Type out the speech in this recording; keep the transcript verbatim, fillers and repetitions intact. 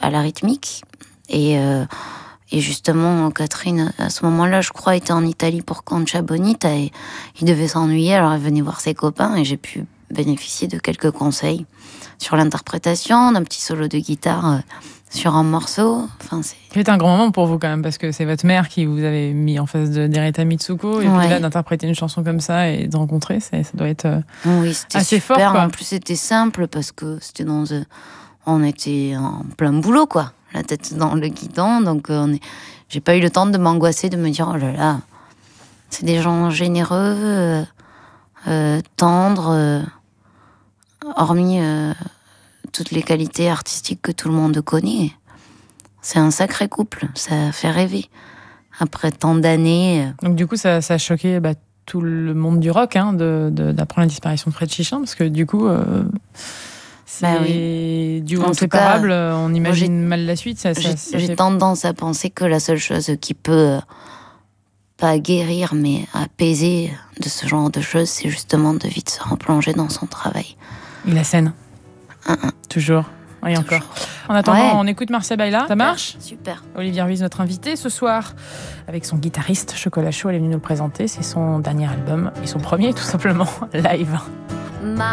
à la rythmique. Et, euh, et justement, Catherine, à ce moment-là, je crois, était en Italie pour Concha Bonita et il devait s'ennuyer, alors elle venait voir ses copains et j'ai pu bénéficier de quelques conseils sur l'interprétation, d'un petit solo de guitare euh, sur un morceau. Enfin, c'est... C'est un grand moment pour vous quand même, parce que c'est votre mère qui vous avait mis en face de Derita Mitsuko, et Ouais. puis là, d'interpréter une chanson comme ça et de rencontrer, ça, ça doit être euh, oui, c'était assez super. fort, quoi. En plus, c'était simple parce que c'était dans... un... on était en plein boulot, quoi. La tête dans le guidon, donc euh, on est... j'ai pas eu le temps de m'angoisser, de me dire, oh là là, c'est des gens généreux, euh, euh, tendres, euh, hormis euh, toutes les qualités artistiques que tout le monde connaît. C'est un sacré couple, ça fait rêver. Après tant d'années... Donc du coup, ça, ça a choqué bah, tout le monde du rock, hein, de, de, d'apprendre la disparition de Fred Chichin, parce que du coup... Euh... C'est bah oui. du inséparable, cas, on imagine moi, mal la suite. Ça, j'ai, ça, ça j'ai fait... tendance à penser que la seule chose qui peut, pas guérir, mais apaiser de ce genre de choses, c'est justement de vite se replonger dans son travail. Et la scène. Un, un. Toujours. Et Toujours. encore. En attendant, ouais. on écoute Marcia Baila. Ça marche ? Super. Olivier Ruiz, notre invité ce soir, avec son guitariste Chocolat Chaud, elle est venue nous le présenter. C'est son dernier album, et son premier tout simplement, live.